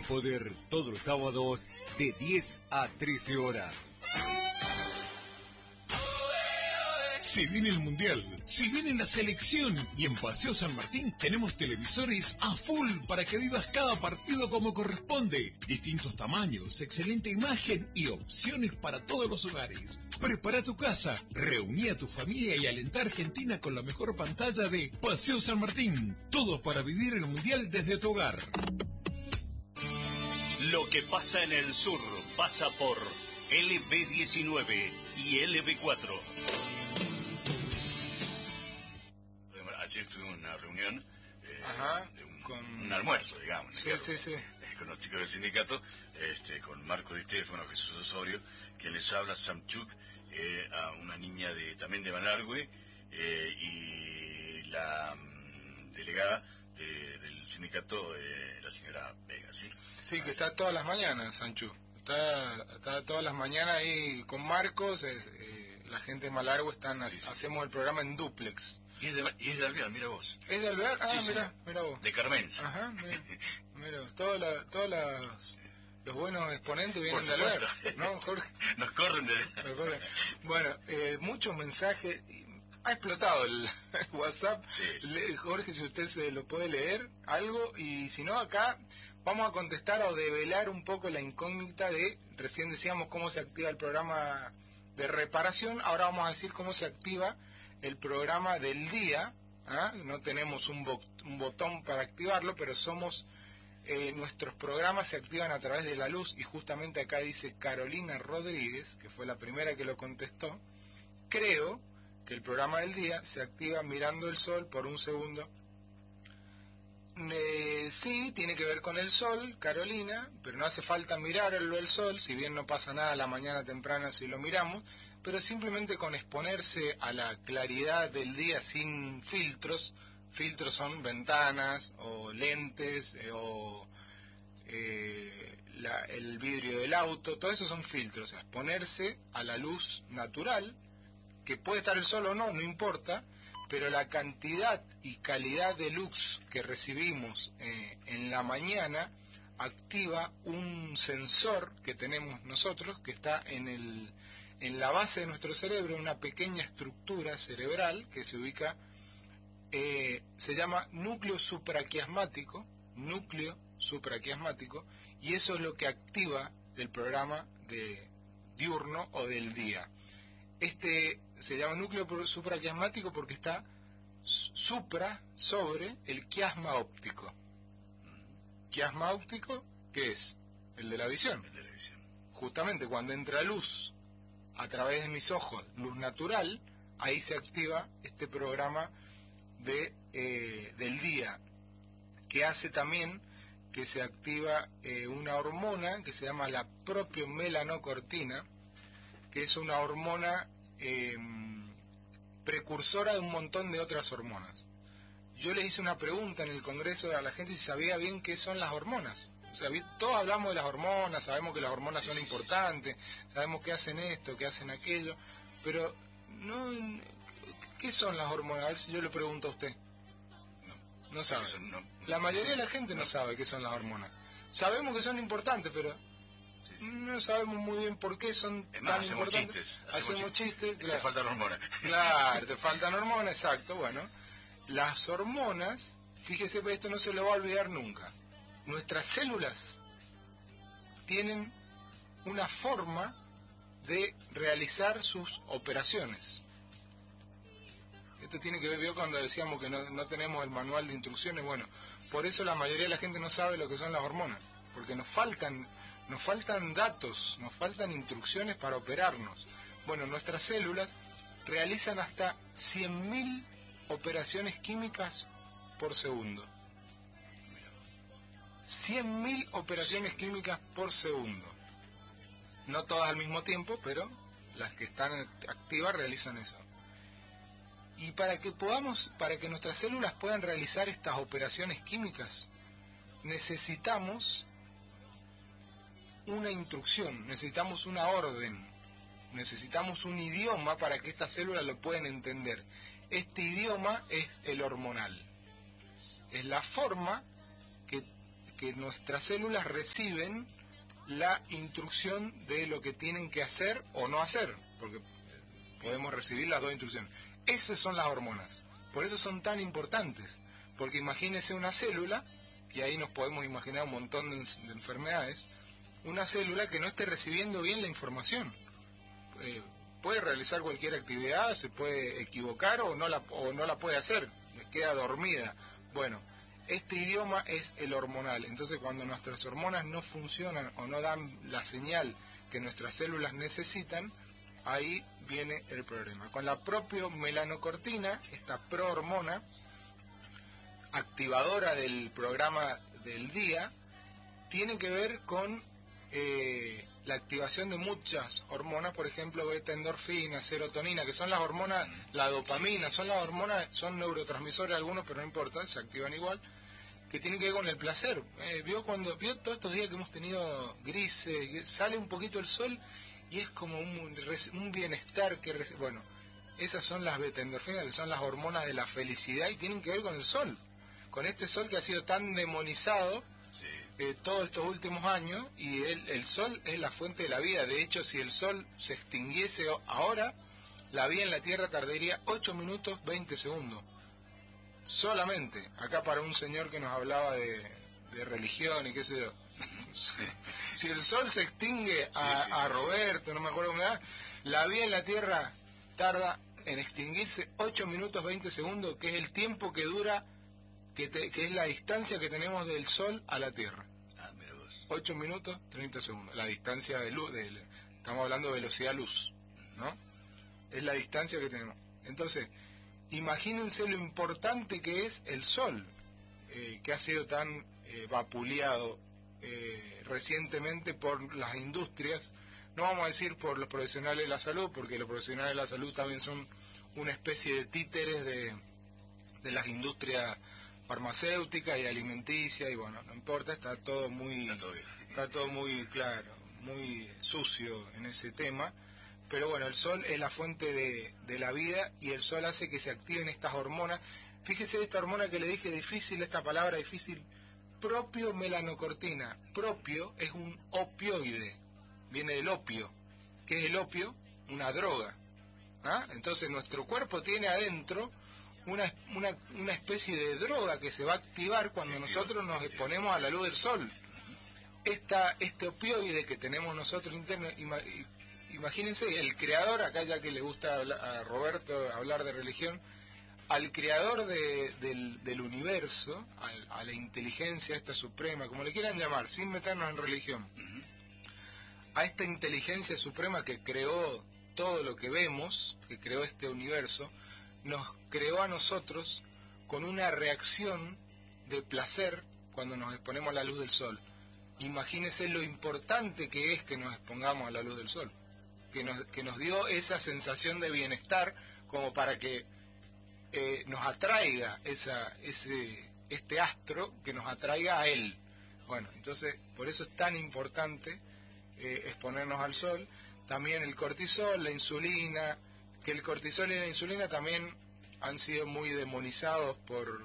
Poder, todos los sábados de 10 a 13 horas. Si viene el Mundial, si viene la selección y en Paseo San Martín tenemos televisores a full para que vivas cada partido como corresponde. Distintos tamaños, excelente imagen y opciones para todos los hogares. Prepara tu casa, reuní a tu familia y alenta a Argentina con la mejor pantalla de Paseo San Martín. Todo para vivir el Mundial desde tu hogar. Lo que pasa en el sur pasa por LB19 y LB4. Ayer tuvimos una reunión, un almuerzo, digamos, sí. Con los chicos del sindicato, con Marco Di Stefano, Jesús Osorio, que les habla Samchuk, a una niña también de Malargüe, y la delegada del sindicato, la señora Vega, ¿sí? Sí, que está todas las mañanas, Samchuk. Está todas las mañanas ahí con Marcos, la gente de Malargüe hacemos el programa en duplex. Y es de Alvear, mira vos. ¿Es de Alvear? Ah, sí, mira vos. De Carmenza. Ajá, mira. Todos los buenos exponentes vienen de Alvear, ¿no, Jorge? Nos corren de... Bueno, muchos mensajes. Ha explotado el WhatsApp. Sí. Jorge, si usted se lo puede leer, algo. Y si no, acá vamos a contestar o develar un poco la incógnita de... Recién decíamos cómo se activa el programa de reparación. Ahora vamos a decir cómo se activa el programa del día. No tenemos un botón para activarlo, pero nuestros programas se activan a través de la luz, y justamente acá dice Carolina Rodríguez, que fue la primera que lo contestó. Creo que el programa del día se activa mirando el sol por un segundo. Sí, tiene que ver con el sol, Carolina, pero no hace falta mirarlo el sol, si bien no pasa nada a la mañana temprana si lo miramos, pero simplemente con exponerse a la claridad del día sin filtros. Filtros son ventanas o lentes o el vidrio del auto, todo eso son filtros. O sea, exponerse a la luz natural, que puede estar el sol o no, no importa, pero la cantidad y calidad de luz que recibimos en la mañana activa un sensor que tenemos nosotros, que está en la base de nuestro cerebro, una pequeña estructura cerebral que se ubica, se llama núcleo supraquiasmático, y eso es lo que activa el programa de diurno o del día. Se llama núcleo supraquiasmático porque está sobre el quiasma óptico. ¿Quiasma óptico qué es? El de la visión. El de la visión. Justamente cuando entra luz a través de mis ojos, luz natural, ahí se activa este programa del día, que hace también que se activa una hormona que se llama la propiomelanocortina, que es una hormona precursora de un montón de otras hormonas. Yo le hice una pregunta en el Congreso a la gente si sabía bien qué son las hormonas. O sea, todos hablamos de las hormonas, sabemos que las hormonas son importantes, sabemos que hacen esto, que hacen aquello, pero no, ¿qué son las hormonas? A ver si yo le pregunto a usted. No sabe. La mayoría de la gente no sabe qué son las hormonas. Sabemos que son importantes, pero no sabemos muy bien por qué son tan importantes. Hacemos chistes. Claro. Te faltan hormonas. Claro, te faltan hormonas, exacto. Bueno, las hormonas, fíjese, esto no se lo va a olvidar nunca. Nuestras células tienen una forma de realizar sus operaciones. Esto tiene que ver, ¿vio? Cuando decíamos que no tenemos el manual de instrucciones. Bueno, por eso la mayoría de la gente no sabe lo que son las hormonas, porque nos faltan datos, nos faltan instrucciones para operarnos. Bueno, nuestras células realizan hasta 100.000 operaciones químicas por segundo. 100.000 operaciones químicas por segundo. No todas al mismo tiempo, pero las que están activas realizan eso. Y para que nuestras células puedan realizar estas operaciones químicas, necesitamos una instrucción, necesitamos una orden, necesitamos un idioma para que estas células lo puedan entender. Este idioma es el hormonal. Es la forma que que nuestras células reciben la instrucción de lo que tienen que hacer o no hacer, porque podemos recibir las dos instrucciones. Esas son las hormonas, por eso son tan importantes, porque imagínense una célula, y ahí nos podemos imaginar un montón de enfermedades, una célula que no esté recibiendo bien la información. Puede realizar cualquier actividad, se puede equivocar o no la puede hacer, queda dormida. Bueno, este idioma es el hormonal. Entonces, cuando nuestras hormonas no funcionan o no dan la señal que nuestras células necesitan, ahí viene el problema. Con la propia melanocortina, esta prohormona, activadora del programa del día, tiene que ver con la activación de muchas hormonas, por ejemplo, beta-endorfina, serotonina, que son las hormonas, la dopamina, son las hormonas, son neurotransmisores algunos, pero no importa, se activan igual, que tienen que ver con el placer. Vio todos estos días que hemos tenido grises, sale un poquito el sol y es como un bienestar que bueno, esas son las beta-endorfinas, que son las hormonas de la felicidad y tienen que ver con el sol, con este sol que ha sido tan demonizado todos estos últimos años, y el sol es la fuente de la vida. De hecho, si el sol se extinguiese ahora, la vida en la Tierra tardaría 8 minutos 20 segundos. Solamente, acá para un señor que nos hablaba de religión y qué sé yo. Si el sol se extingue a Roberto, no me acuerdo cómo era, la vida en la Tierra tarda en extinguirse 8 minutos 20 segundos, que es el tiempo que dura, que es la distancia que tenemos del Sol a la Tierra. 8 minutos 30 segundos. La distancia de luz, estamos hablando de velocidad luz, ¿no? Es la distancia que tenemos. Entonces, imagínense lo importante que es el Sol, que ha sido tan vapuleado recientemente por las industrias. No vamos a decir por los profesionales de la salud, porque los profesionales de la salud también son una especie de títeres de las industrias farmacéutica y alimenticia, y bueno, no importa, está todo muy claro, muy sucio en ese tema, pero bueno, el sol es la fuente de la vida, y el sol hace que se activen estas hormonas. Fíjese esta hormona que le dije difícil, esta palabra difícil, propio melanocortina. Propio es un opioide, viene del opio. ¿Qué es el opio? Una droga. Entonces nuestro cuerpo tiene adentro una especie de droga que se va a activar cuando nosotros nos exponemos a la luz del sol. Este opioide que tenemos nosotros interno, imagínense, el creador, acá ya que le gusta a Roberto hablar de religión, al creador del universo, a la inteligencia esta suprema, como le quieran llamar, sin meternos en religión, a esta inteligencia suprema que creó todo lo que vemos, que creó este universo, nos creó a nosotros con una reacción de placer cuando nos exponemos a la luz del sol. Imagínense lo importante que es que nos expongamos a la luz del sol, que nos dio esa sensación de bienestar como para que nos atraiga este astro, que nos atraiga a él. Bueno, entonces por eso es tan importante exponernos al sol. También el cortisol, la insulina, que el cortisol y la insulina también han sido muy demonizados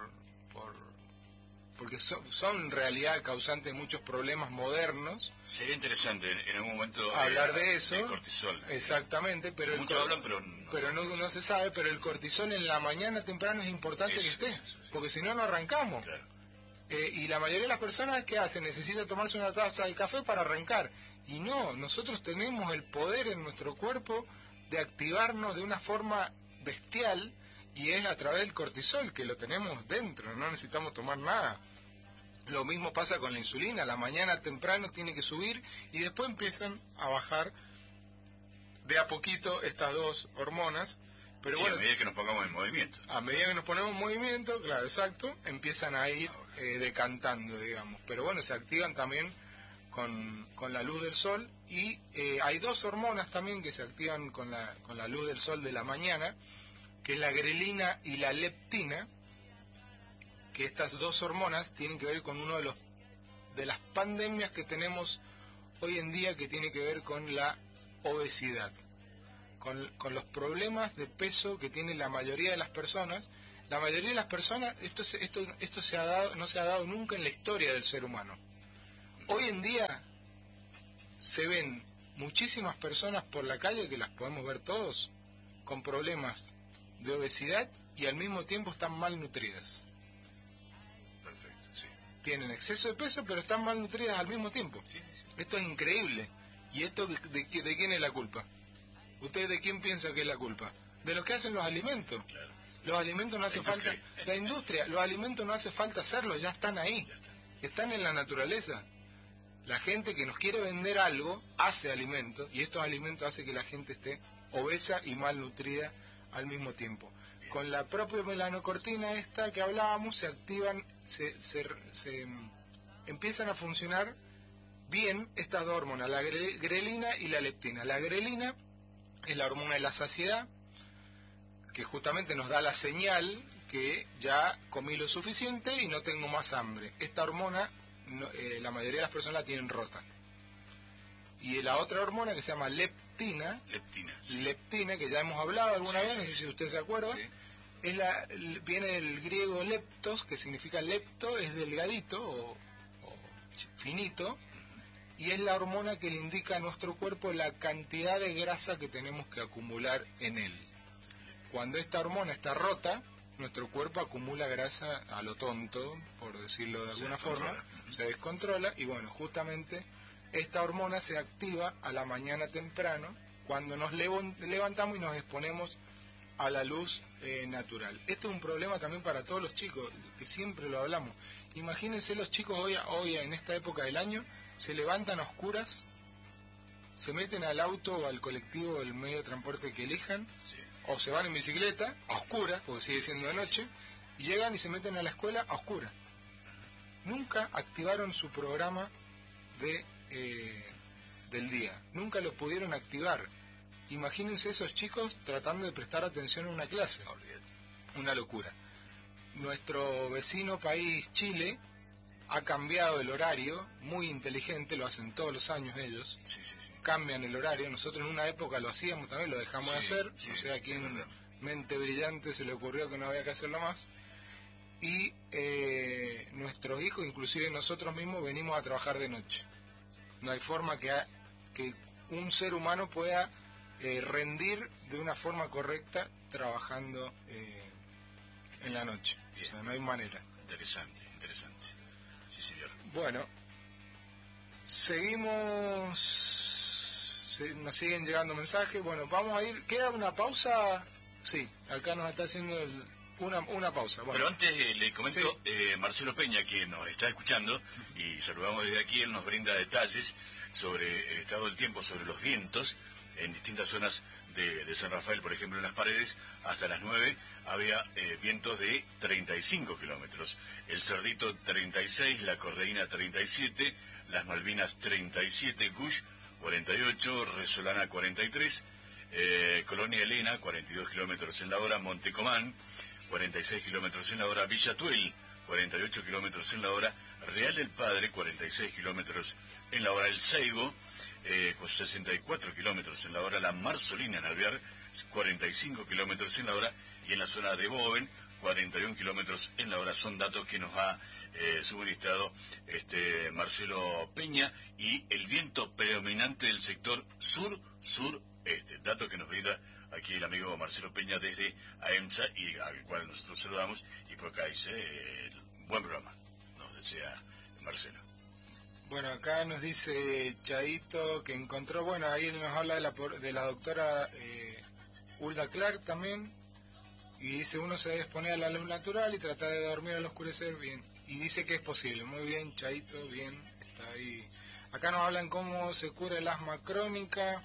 porque son en realidad causantes de muchos problemas modernos. Sería interesante en algún momento hablar de eso. El cortisol. Exactamente, pero muchos hablan, pero no se sabe, pero el cortisol en la mañana temprano es importante que esté, porque si no, no arrancamos. Claro. Y la mayoría de las personas, ¿qué hacen? Necesita tomarse una taza de café para arrancar. Y no, nosotros tenemos el poder en nuestro cuerpo de activarnos de una forma bestial, y es a través del cortisol, que lo tenemos dentro, no necesitamos tomar nada. Lo mismo pasa con la insulina, la mañana temprano tiene que subir y después empiezan a bajar de a poquito estas dos hormonas. Pero bueno, a medida que nos pongamos en movimiento. A medida que nos ponemos en movimiento, claro, exacto, empiezan a ir decantando, digamos. Pero bueno, se activan también con la luz del sol, y hay dos hormonas también que se activan con la luz del sol de la mañana, que es la grelina y la leptina, que estas dos hormonas tienen que ver con uno de las pandemias que tenemos hoy en día, que tiene que ver con la obesidad, con los problemas de peso que tiene la mayoría de las personas. La mayoría de las personas, esto se ha dado, no se ha dado nunca en la historia del ser humano. Hoy en día se ven muchísimas personas por la calle, que las podemos ver todos, con problemas de obesidad y al mismo tiempo están malnutridas. Perfecto, sí. Tienen exceso de peso, pero están malnutridas al mismo tiempo. Sí, sí. Esto es increíble. ¿Y esto de quién es la culpa? ¿Usted de quién piensa que es la culpa? De los que hacen los alimentos. Claro. Los alimentos no hace falta... La industria, los alimentos no hace falta hacerlos, ya están ahí. Están en la naturaleza. La gente que nos quiere vender algo hace alimentos, y estos alimentos hacen que la gente esté obesa y malnutrida al mismo tiempo. Con la propia melanocortina esta que hablábamos, se activan, se empiezan a funcionar bien estas dos hormonas, la grelina y la leptina. La grelina es la hormona de la saciedad, que justamente nos da la señal que ya comí lo suficiente y no tengo más hambre. Esta hormona, la mayoría de las personas la tienen rota. Y la otra hormona que se llama leptina, que ya hemos hablado alguna vez, no sé si usted se acuerda, viene del griego leptos, que significa lepto, es delgadito o finito, y es la hormona que le indica a nuestro cuerpo la cantidad de grasa que tenemos que acumular en él. Cuando esta hormona está rota, nuestro cuerpo acumula grasa a lo tonto, por decirlo de alguna forma, se descontrola, y bueno, justamente esta hormona se activa a la mañana temprano, cuando nos levantamos y nos exponemos a la luz natural. Este es un problema también para todos los chicos, que siempre lo hablamos. Imagínense los chicos hoy en esta época del año, se levantan a oscuras, se meten al auto o al colectivo o el medio de transporte que elijan, o se van en bicicleta, a oscuras, porque sigue siendo de noche, y llegan y se meten a la escuela a oscuras. Nunca activaron su programa del día, nunca lo pudieron activar. Imagínense esos chicos tratando de prestar atención a una clase. Una locura. Nuestro vecino país, Chile, ha cambiado el horario, muy inteligente, lo hacen todos los años ellos. Cambian el horario, nosotros en una época lo hacíamos también, lo dejamos de hacer, o sea, aquí en mente brillante se le ocurrió que no había que hacerlo más. Y nuestros hijos, inclusive nosotros mismos, venimos a trabajar de noche. No hay forma que un ser humano pueda rendir de una forma correcta trabajando en la noche. O sea, no hay manera. Interesante. Sí, señor. Bueno, seguimos, nos siguen llegando mensajes. Bueno, vamos a ir, ¿queda una pausa? Sí, acá nos está haciendo una pausa. Bueno. Pero antes le comento, Marcelo Peña, que nos está escuchando, y saludamos desde aquí, él nos brinda detalles sobre el estado del tiempo, sobre los vientos en distintas zonas de San Rafael. Por ejemplo, en Las Paredes, hasta las 9 había vientos de 35 kilómetros. El Cerdito 36, La Correína 37, Las Malvinas 37, Gush 48, Resolana 43, Colonia Elena 42 kilómetros en la hora, Montecomán 46 kilómetros en la hora, Villa Tuel 48 kilómetros en la hora, Real del Padre 46 kilómetros en la hora, El Seibo con 64 kilómetros en la hora, La Marzolina en Alvear 45 kilómetros en la hora, y en la zona de Boven 41 kilómetros en la hora. Son datos que nos ha suministrado Marcelo Peña, y el viento predominante del sector sur-sureste, datos que nos brinda aquí el amigo Marcelo Peña desde AEMSA, y al cual nosotros saludamos, y por acá dice buen programa, nos desea Marcelo. Bueno, acá nos dice Chaito que encontró, bueno, ahí nos habla de la doctora Hulda Clark también, y dice, uno se debe exponer a la luz natural y tratar de dormir al oscurecer bien, y dice que es posible. Muy bien, Chaito, bien, está ahí. Acá nos hablan cómo se cura el asma crónica,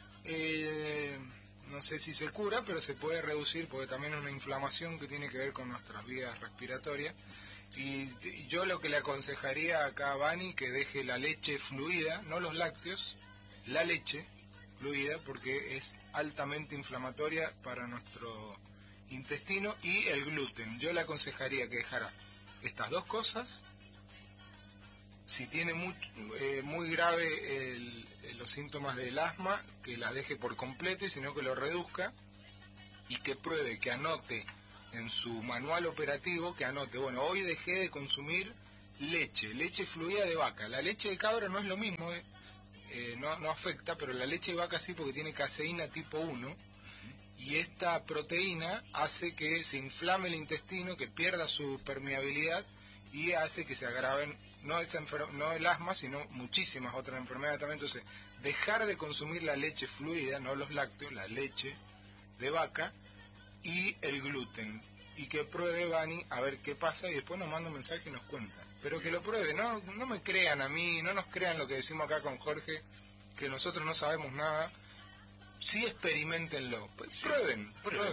no sé si se cura, pero se puede reducir, porque también es una inflamación que tiene que ver con nuestras vías respiratorias. Y yo lo que le aconsejaría acá a Bani, que deje la leche fluida, no los lácteos, la leche fluida, porque es altamente inflamatoria para nuestro intestino, y el gluten. Yo le aconsejaría que dejara estas dos cosas. Si tiene muy grave los síntomas del asma, que las deje por completo, y sino que lo reduzca, y que pruebe, que anote en su manual operativo que anote, bueno, hoy dejé de consumir leche fluida de vaca. La leche de cabra no es lo mismo, no afecta, pero la leche de vaca sí, porque tiene caseína tipo 1, y esta proteína hace que se inflame el intestino, que pierda su permeabilidad y hace que se agraven, no el asma, sino muchísimas otras enfermedades también. Entonces, dejar de consumir la leche fluida, no los lácteos, la leche de vaca y el gluten. Y que pruebe Bani a ver qué pasa y después nos manda un mensaje y nos cuenta. Pero que lo pruebe, no me crean a mí, no nos crean lo que decimos acá con Jorge, que nosotros no sabemos nada. Sí, experimentenlo, prueben.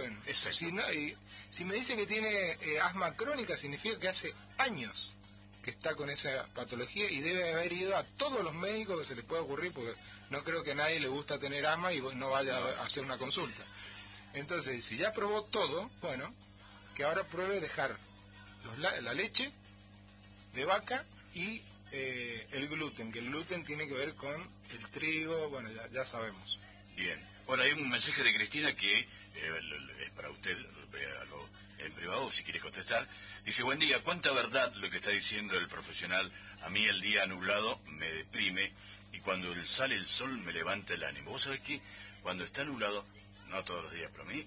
Si me dice que tiene asma crónica, significa que hace años que está con esa patología y debe haber ido a todos los médicos que se le pueda ocurrir, porque no creo que a nadie le gusta tener asma y no vaya a hacer una consulta. Entonces, si ya probó todo, bueno, que ahora pruebe dejar la leche de vaca y el gluten, que el gluten tiene que ver con el trigo, bueno, ya sabemos. Bien. Bueno, hay un mensaje de Cristina que es para usted, véalo en privado si quiere contestar. Dice, buen día, ¿cuánta verdad lo que está diciendo el profesional? A mí el día nublado me deprime y cuando sale el sol me levanta el ánimo. ¿Vos sabés qué? Cuando está nublado, no todos los días, pero a mí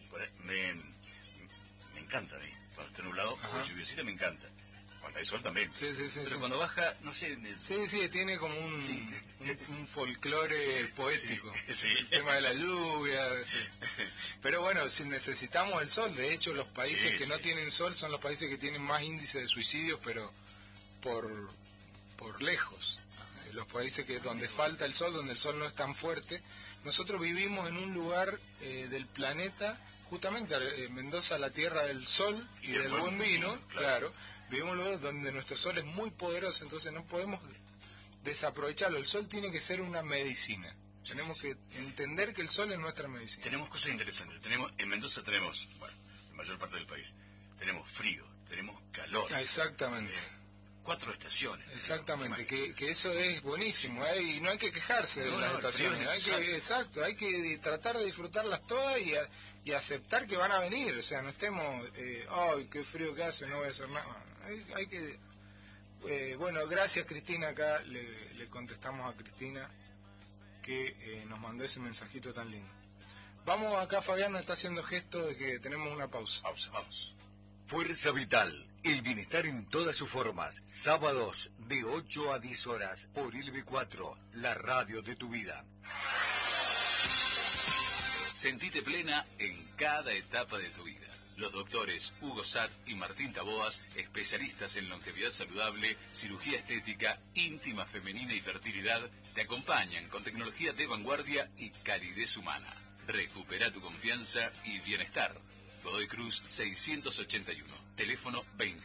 me encanta a mí. Cuando está nublado, o lluviosita me encanta. Cuando hay sol también. Sí, pero cuando baja, no sé... Sí, tiene como un folclore poético. Sí. El tema de la lluvia. Sí. Pero bueno, si necesitamos el sol, de hecho los países que no tienen sol son los países que tienen más índice de suicidios, pero por lejos. Los países donde falta el sol, donde el sol no es tan fuerte. Nosotros vivimos en un lugar del planeta, justamente Mendoza, la tierra del sol y del buen vino, claro. Vivimos en un lugar donde nuestro sol es muy poderoso, entonces no podemos desaprovecharlo. El sol tiene que ser una medicina. Tenemos que entender que el sol es nuestra medicina. Tenemos cosas interesantes. En Mendoza tenemos, bueno, la mayor parte del país, tenemos frío, tenemos calor. Exactamente. 4 estaciones. Exactamente, que eso es buenísimo, y no hay que quejarse de las estaciones. Hay que tratar de disfrutarlas todas y aceptar que van a venir. O sea, no estemos, ay, qué frío que hace, no voy a hacer nada. Hay que... bueno, gracias Cristina, acá le contestamos a Cristina que nos mandó ese mensajito tan lindo. Vamos acá, Fabián nos está haciendo gesto de que tenemos una pausa. Vamos. Fuerza Vital, el bienestar en todas sus formas. Sábados de 8 a 10 horas por LB4, la radio de tu vida. Sentite plena en cada etapa de tu vida. Los doctores Hugo Satt y Martín Taboas, especialistas en longevidad saludable, cirugía estética, íntima femenina y fertilidad, te acompañan con tecnología de vanguardia y calidez humana. Recupera tu confianza y bienestar. Godoy Cruz 681, teléfono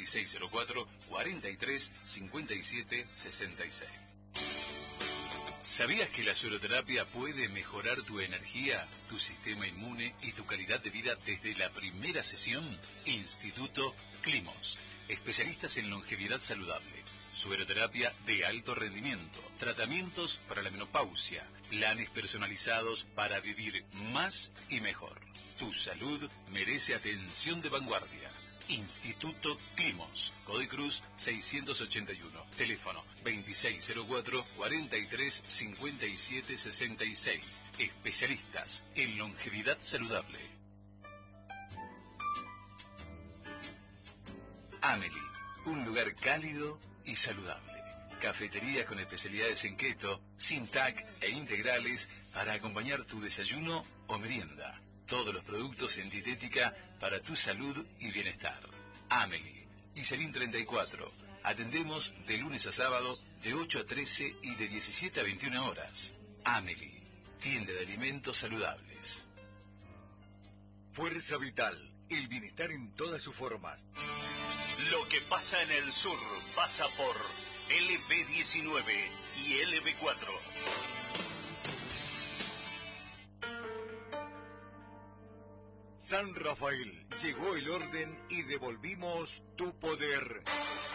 2604-4357-66. ¿Sabías que la sueroterapia puede mejorar tu energía, tu sistema inmune y tu calidad de vida desde la primera sesión? Instituto Climos, especialistas en longevidad saludable, sueroterapia de alto rendimiento, tratamientos para la menopausia, planes personalizados para vivir más y mejor. Tu salud merece atención de vanguardia. Instituto Climos, Godoy Cruz 681, teléfono 2604-4357-66. Especialistas en longevidad saludable. Amelie, un lugar cálido y saludable. Cafetería con especialidades en keto, sin TAC e integrales para acompañar tu desayuno o merienda. Todos los productos en dietética para tu salud y bienestar. Amelie, Iselín 34. Atendemos de lunes a sábado de 8 a 13 y de 17 a 21 horas. Amelie, tienda de alimentos saludables. Fuerza Vital, el bienestar en todas sus formas. Lo que pasa en el sur pasa por LB19 y LB4. San Rafael, llegó el orden y devolvimos tu poder.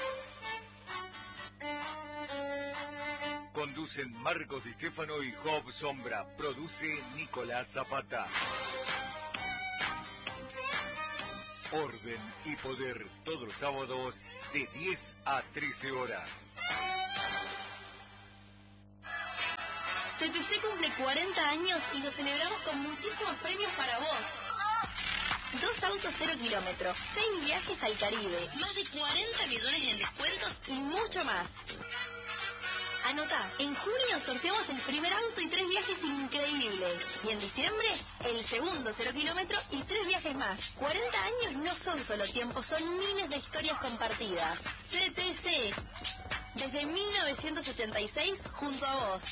Conducen Marcos Di Stefano y Job Sombra. Produce Nicolás Zapata. orden y poder todos los sábados de 10 a 13 horas. CTC cumple 40 años y lo celebramos con muchísimos premios para vos. 2 autos 0 kilómetros, 6 viajes al Caribe, más de 40 millones en descuentos y mucho más. Anota, en junio sorteamos el primer auto y 3 viajes increíbles. Y en diciembre, el segundo 0 kilómetro y 3 viajes más. 40 años no son solo tiempo, son miles de historias compartidas. CTC, desde 1986 junto a vos.